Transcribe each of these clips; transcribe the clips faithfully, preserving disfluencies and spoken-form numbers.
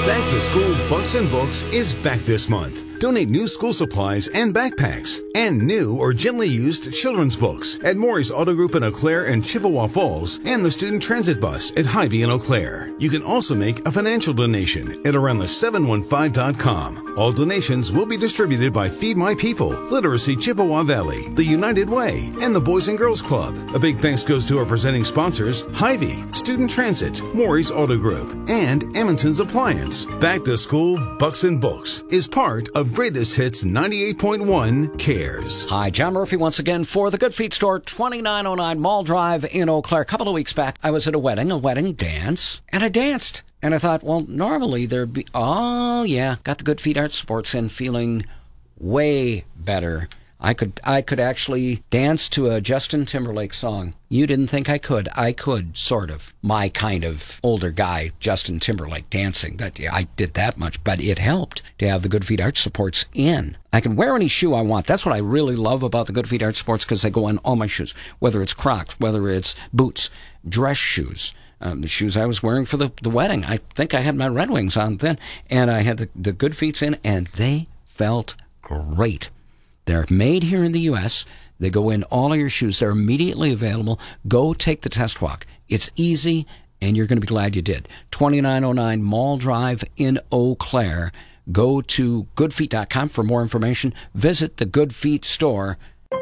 Back to School Bucks and Books is back this month. Donate new school supplies and backpacks and new or gently used children's books at Maury's Auto Group in Eau Claire and Chippewa Falls and the Student Transit Bus at Hy-Vee in Eau Claire. You can also make a financial donation at around the seven one five dot com. All donations will be distributed by Feed My People, Literacy Chippewa Valley, the United Way, and the Boys and Girls Club. A big thanks goes to our presenting sponsors, Hy-Vee, Student Transit, Maury's Auto Group, and Emmonson's Appliance. Back to School Bucks and Books is part of Greatest Hits ninety-eight point one Cares. Hi, John Murphy once again for the Good Feet Store, twenty-nine oh nine Mall Drive in Eau Claire. A couple of weeks back, I was at a wedding, a wedding dance, and I danced. And I thought, well, normally there'd be, oh, yeah, got the Good Feet Art Sports in, feeling way better. I could I could actually dance to a Justin Timberlake song. You didn't think I could. I could, sort of. My kind of older guy, Justin Timberlake, dancing. That yeah, I did that much, but it helped to have the Good Feet Art Supports in. I can wear any shoe I want. That's what I really love about the Good Feet Art Sports, because they go in all my shoes, whether it's Crocs, whether it's boots, dress shoes. Um, the shoes I was wearing for the, the wedding. I think I had my Red Wings on then, and I had the, the Good Feets in, and they felt great. They're made here in the U S They go in all of your shoes. They're immediately available. Go take the test walk. It's easy, and you're going to be glad you did. twenty-nine oh nine Mall Drive in Eau Claire. Go to good feet dot com for more information. Visit the Good Feet store.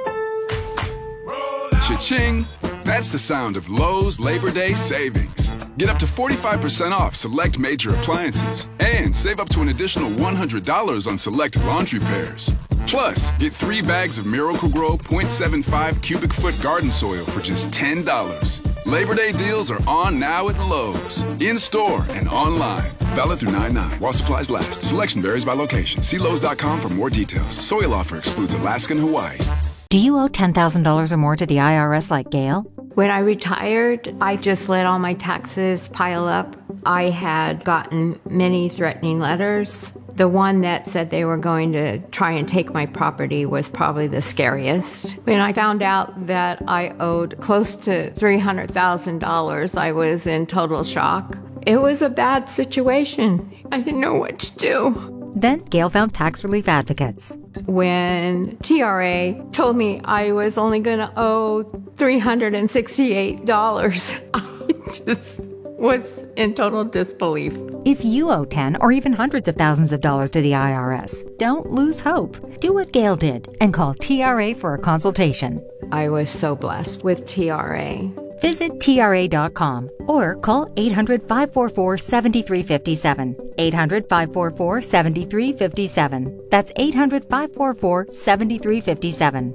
Cha-ching! That's the sound of Lowe's Labor Day savings. Get up to forty-five percent off select major appliances and save up to an additional one hundred dollars on select laundry pairs. Plus, get three bags of Miracle-Gro point seven five cubic foot garden soil for just ten dollars. Labor Day deals are on now at Lowe's, in-store and online. Valid through nine nine while supplies last. Selection varies by location. See Lowe's dot com for more details. Soil offer excludes Alaska and Hawaii. Do you owe ten thousand dollars or more to the I R S like Gail? When I retired, I just let all my taxes pile up. I had gotten many threatening letters. The one that said they were going to try and take my property was probably the scariest. When I found out that I owed close to three hundred thousand dollars, I was in total shock. It was a bad situation. I didn't know what to do. Then Gail found tax relief advocates. When T R A told me I was only going to owe three hundred sixty-eight dollars, I just was in total disbelief. If you owe ten or even hundreds of thousands of dollars to the I R S, don't lose hope. Do what Gail did and call T R A for a consultation. I was so blessed with T R A. Visit T R A dot com or call eight hundred, five four four, seven three five seven. eight hundred, five four four, seven three five seven. That's eight hundred, five four four, seven three five seven.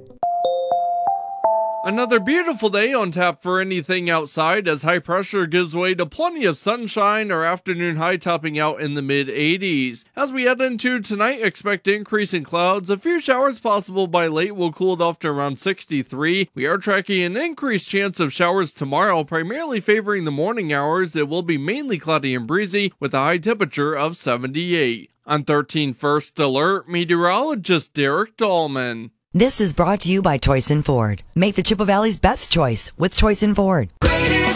Another beautiful day on tap for anything outside as high pressure gives way to plenty of sunshine, our afternoon high topping out in the mid eighties. As we head into tonight, expect increase in clouds. A few showers possible by late will cool it off to around sixty-three. We are tracking an increased chance of showers tomorrow, primarily favoring the morning hours. It will be mainly cloudy and breezy with a high temperature of seventy-eight. On thirteen First Alert, meteorologist Derek Dahlman. This is brought to you by Toyson Ford. Make the Chippewa Valley's best choice with Toyson Ford. Greatest